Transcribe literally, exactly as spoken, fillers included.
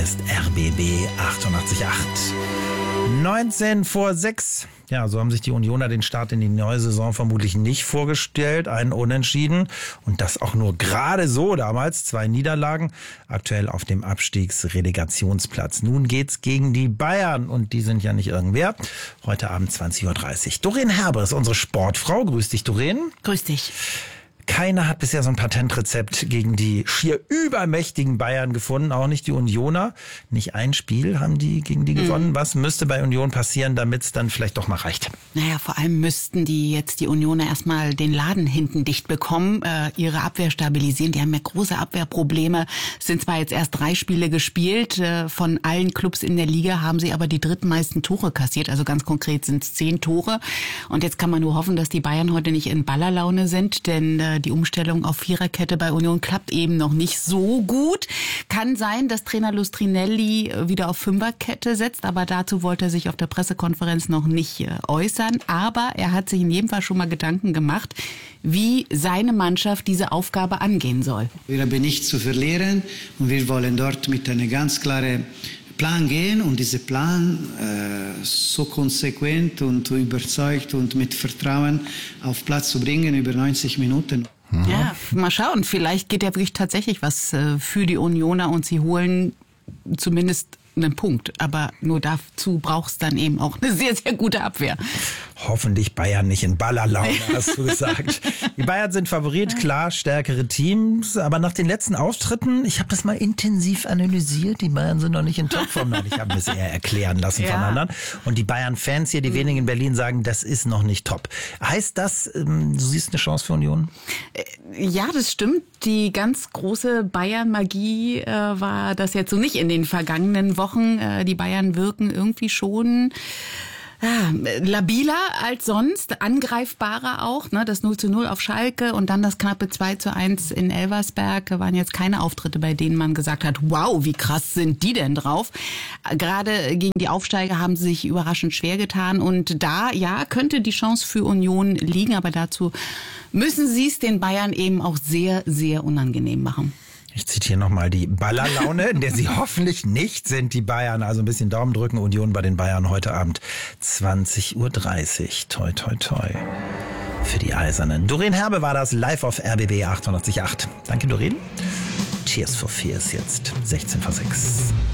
ist R B B achtundachtzig Komma acht. neunzehn vor sechs. Ja, so haben sich die Unioner den Start in die neue Saison vermutlich nicht vorgestellt. Ein Unentschieden und das auch nur gerade so damals. Zwei Niederlagen, aktuell auf dem Abstiegsrelegationsplatz. Nun geht's gegen die Bayern und die sind ja nicht irgendwer. Heute Abend zwanzig Uhr dreißig. Doreen Herbe ist unsere Sportfrau. Grüß dich, Doreen. Grüß dich. Keiner hat bisher so ein Patentrezept gegen die schier übermächtigen Bayern gefunden, auch nicht die Unioner. Nicht ein Spiel haben die gegen die gewonnen. Mhm. Was müsste bei Union passieren, damit es dann vielleicht doch mal reicht? Naja, vor allem müssten die jetzt die Unioner erstmal den Laden hinten dicht bekommen, äh, ihre Abwehr stabilisieren. Die haben ja große Abwehrprobleme. Es sind zwar jetzt erst drei Spiele gespielt, äh, von allen Clubs in der Liga haben sie aber die drittmeisten Tore kassiert. Also ganz konkret sind es zehn Tore. Und jetzt kann man nur hoffen, dass die Bayern heute nicht in Ballerlaune sind, denn äh, die Umstellung auf Viererkette bei Union klappt eben noch nicht so gut. Kann sein, dass Trainer Lustrinelli wieder auf Fünferkette setzt, aber dazu wollte er sich auf der Pressekonferenz noch nicht äußern. Aber er hat sich in jedem Fall schon mal Gedanken gemacht, wie seine Mannschaft diese Aufgabe angehen soll. Wir haben nichts zu verlieren und wir wollen dort mit einem ganz klaren Plan gehen und diesen Plan äh, so konsequent und überzeugt und mit Vertrauen auf Platz zu bringen über neunzig Minuten. Ja, mal schauen. Vielleicht geht ja wirklich tatsächlich was äh, für die Unioner und sie holen zumindest einen Punkt. Aber nur dazu brauchst dann eben auch eine sehr, sehr gute Abwehr. Hoffentlich Bayern nicht in Ballerlaune, hast du gesagt. Die Bayern sind Favorit, klar, stärkere Teams. Aber nach den letzten Auftritten, ich habe das mal intensiv analysiert, die Bayern sind noch nicht in Topform. Nein, ich habe mir es eher erklären lassen ja. von anderen. Und die Bayern-Fans hier, die mhm. wenigen in Berlin, sagen, das ist noch nicht top. Heißt das, du siehst eine Chance für Union? Ja, das stimmt. Die ganz große Bayern-Magie äh, war das jetzt so nicht in den vergangenen Wochen. Äh, die Bayern wirken irgendwie schon ja, labiler als sonst, angreifbarer auch. Ne? Das null zu null auf Schalke und dann das knappe zwei zu eins in Elversberg waren jetzt keine Auftritte, bei denen man gesagt hat, wow, wie krass sind die denn drauf. Gerade gegen die Aufsteiger haben sie sich überraschend schwer getan und da, ja, könnte die Chance für Union liegen, aber dazu müssen sie es den Bayern eben auch sehr, sehr unangenehm machen. Ich zitiere nochmal die Ballerlaune, in der sie hoffentlich nicht sind, die Bayern. Also ein bisschen Daumen drücken, Union bei den Bayern heute Abend zwanzig Uhr dreißig. Toi, toi, toi. Für die Eisernen. Doreen Herbe war das live auf R B B achtundachtzig Komma acht. Danke, Doreen. Cheers for Fears jetzt. sechzehn vor sechs.